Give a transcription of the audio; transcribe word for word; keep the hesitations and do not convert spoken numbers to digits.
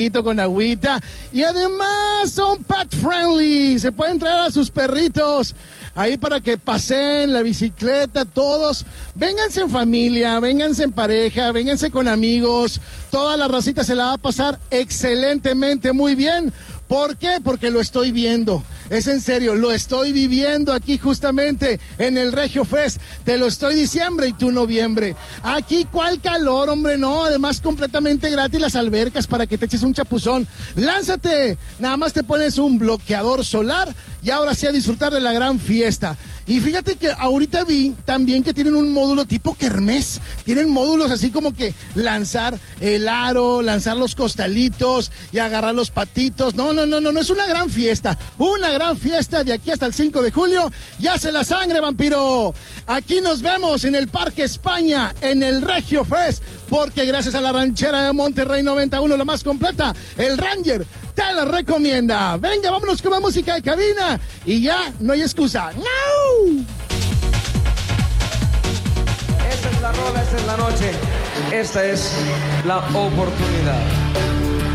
con agüita, y además son pet friendly, se pueden traer a sus perritos ahí para que paseen la bicicleta, todos, vénganse en familia, vénganse en pareja, vénganse con amigos, toda la racita se la va a pasar excelentemente, muy bien. ¿Por qué? Porque lo estoy viendo, es en serio, lo estoy viviendo aquí justamente en el Regio Fest, te lo estoy diciembre y tú noviembre. Aquí, ¿cuál calor, hombre? No, además completamente gratis las albercas para que te eches un chapuzón. ¡Lánzate! Nada más te pones un bloqueador solar y ahora sí a disfrutar de la gran fiesta. Y fíjate que ahorita vi también que tienen un módulo tipo kermés, tienen módulos así como que lanzar el aro, lanzar los costalitos y agarrar los patitos. No, no, no, no, no, es una gran fiesta, una gran fiesta de aquí hasta el cinco de julio. ¡Ya hace la sangre, vampiro! Aquí nos vemos en el Parque España, en el Regio Fest, porque gracias a la ranchera de Monterrey noventa y uno, la más completa, el Ranger te la recomienda. Venga, vámonos con la música de cabina y ya no hay excusa. ¡No! Esta es la rola, esta es la noche, esta es la oportunidad.